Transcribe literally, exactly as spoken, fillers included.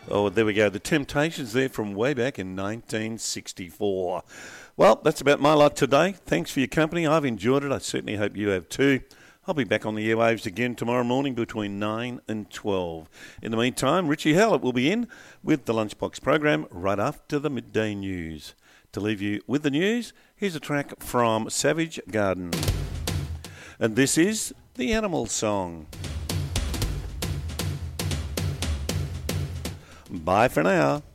Oh, there we go. The Temptations there from way back in nineteen sixty-four. Well, that's about my lot today. Thanks for your company. I've enjoyed it. I certainly hope you have too. I'll be back on the airwaves again tomorrow morning between nine and twelve. In the meantime, Richie Hallett will be in with the Lunchbox program right after the midday news. To leave you with the news, here's a track from Savage Garden. And this is The Animal Song. Bye for now.